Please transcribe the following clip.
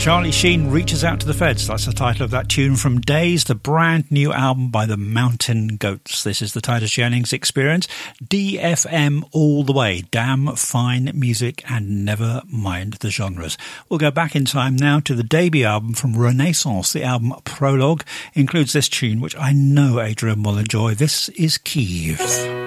Charlie Sheen Reaches Out to the Feds. That's the title of that tune from Days, the brand new album by the Mountain Goats. This is the Titus Jennings Experience. DFM all the way. Damn fine music and never mind the genres. We'll go back in time now to the debut album from Renaissance. The album Prologue includes this tune, which I know Adrian will enjoy. This is Kiev.